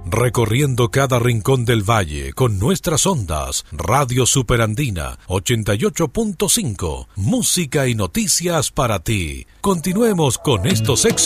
recorriendo cada rincón del valle con nuestras ondas. Radio Superandina 88.5, música y noticias para ti. Continuemos con estos éxitos.